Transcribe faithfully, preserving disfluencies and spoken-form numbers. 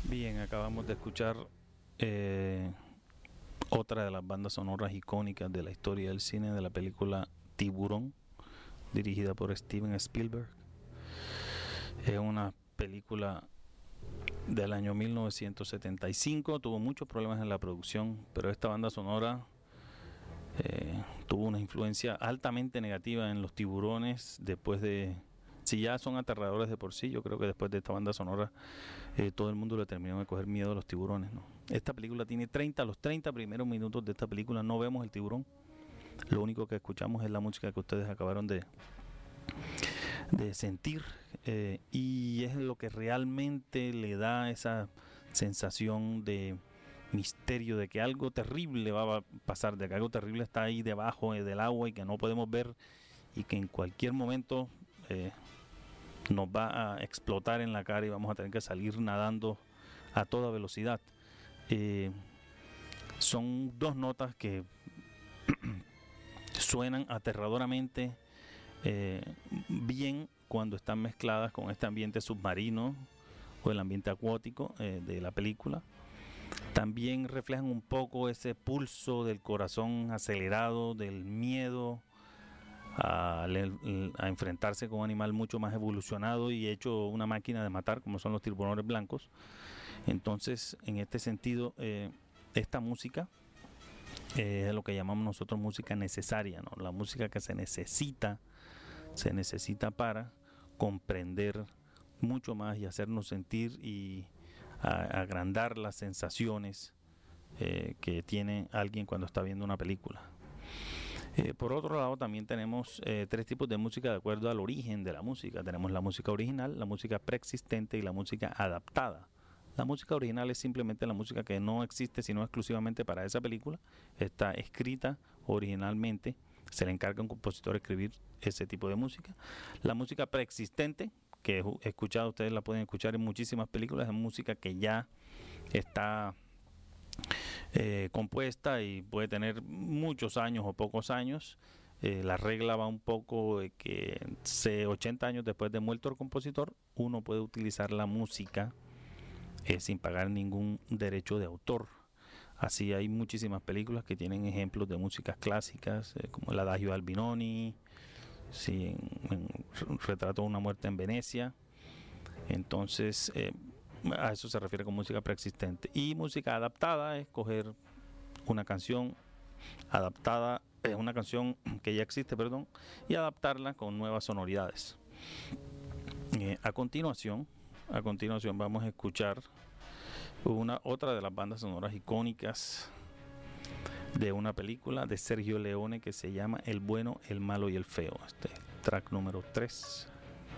Bien, acabamos de escuchar eh, otra de las bandas sonoras icónicas de la historia del cine, de la película Tiburón, dirigida por Steven Spielberg. Es una película del año mil novecientos setenta y cinco, tuvo muchos problemas en la producción, pero esta banda sonora eh, tuvo una influencia altamente negativa en los tiburones después de... Si ya son aterradores de por sí, yo creo que después de esta banda sonora eh, todo el mundo le terminó de coger miedo a los tiburones, ¿no? Esta película tiene treinta, los treinta primeros minutos de esta película no vemos el tiburón. Lo único que escuchamos es la música que ustedes acabaron de, de sentir eh, y es lo que realmente le da esa sensación de misterio, de que algo terrible va a pasar, de que algo terrible está ahí debajo eh, del agua y que no podemos ver y que en cualquier momento eh, nos va a explotar en la cara y vamos a tener que salir nadando a toda velocidad. Eh, son dos notas que suenan aterradoramente eh, bien cuando están mezcladas con este ambiente submarino o el ambiente acuático eh, de la película. También reflejan un poco ese pulso del corazón acelerado, del miedo a, a enfrentarse con un animal mucho más evolucionado y hecho una máquina de matar, como son los tiburones blancos. Entonces, en este sentido, eh, esta música eh, es lo que llamamos nosotros música necesaria, ¿no? La música que se necesita, se necesita para comprender mucho más y hacernos sentir y a, agrandar las sensaciones eh, que tiene alguien cuando está viendo una película. Eh, por otro lado, también tenemos eh, tres tipos de música de acuerdo al origen de la música. Tenemos la música original, la música preexistente y la música adaptada. La música original es simplemente la música que no existe sino exclusivamente para esa película. Está escrita originalmente, se le encarga a un compositor escribir ese tipo de música. La música preexistente, que he escuchado, ustedes la pueden escuchar en muchísimas películas, es música que ya está eh, compuesta y puede tener muchos años o pocos años. Eh, la regla va un poco de que se, ochenta años después de muerto el compositor, uno puede utilizar la música eh, sin pagar ningún derecho de autor. Así hay muchísimas películas que tienen ejemplos de músicas clásicas, eh, como el Adagio de Albinoni, sí, en, en Retrato de una muerte en Venecia. Entonces, eh, a eso se refiere con música preexistente. Y música adaptada es coger una canción adaptada, es eh, una canción que ya existe, perdón, y adaptarla con nuevas sonoridades. Eh, a continuación, a continuación vamos a escuchar una otra de las bandas sonoras icónicas de una película de Sergio Leone que se llama El bueno, el malo y el feo. Este es el track número tres.